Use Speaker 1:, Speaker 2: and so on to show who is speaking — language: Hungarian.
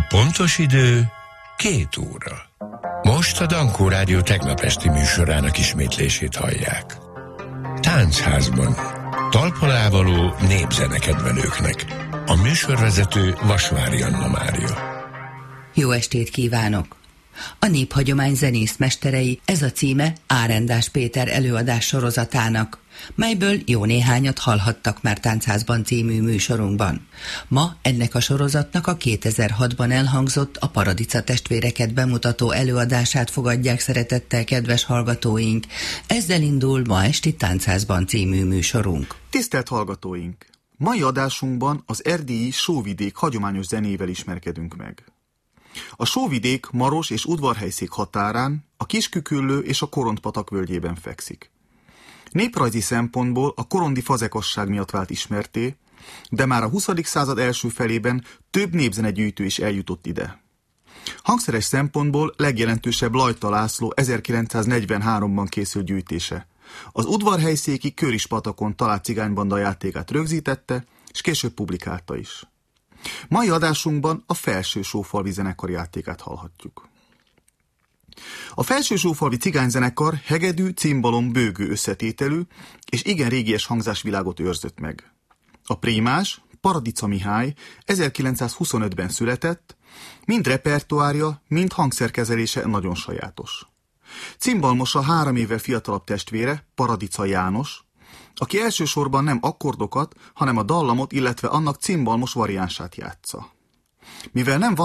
Speaker 1: pontos idő 2 óra. Most a Dankó Rádió tegnap esti műsorának ismétlését hallják. Táncházban. Talpalávaló népzenekedvelőknek. A műsorvezető Vasvári Anna Mária.
Speaker 2: Jó estét kívánok! A Néphagyomány zenészmesterei, ez a címe Árendás Péter előadás sorozatának, melyből jó néhányat hallhattak már Táncházban című műsorunkban. Ma ennek a sorozatnak a 2006-ban elhangzott a Paradica testvéreket bemutató előadását fogadják szeretettel, kedves hallgatóink. Ezzel indul ma esti Táncházban című műsorunk.
Speaker 3: Tisztelt hallgatóink! Mai adásunkban az erdélyi Sóvidék hagyományos zenével ismerkedünk meg. A Sóvidék Maros és Udvarhelyszék határán, a Kisküküllő és a Koront-patak völgyében fekszik. Néprajzi szempontból a korondi fazekasság miatt vált ismertté, de már a 20. század első felében több népzenegyűjtő is eljutott ide. Hangszeres szempontból legjelentősebb Lajta László 1943-ban készült gyűjtése. Az udvarhelyszéki Körispatakon talált cigánybanda játékát rögzítette, és később publikálta is. Mai adásunkban a Felső-Sófalvi zenekar játékát hallhatjuk. A Felső-Sófalvi cigányzenekar hegedű, cimbalom, bőgő összetételű és igen régies hangzásvilágot őrzött meg. A prímás, Paradica Mihály 1925-ben született, mind repertoárja, mind hangszerkezelése nagyon sajátos. Cimbalmosa 3 évvel fiatalabb testvére, Paradica János, aki elsősorban nem akkordokat, hanem a dallamot, illetve annak cimbalmos variánsát játsza. Mivel nem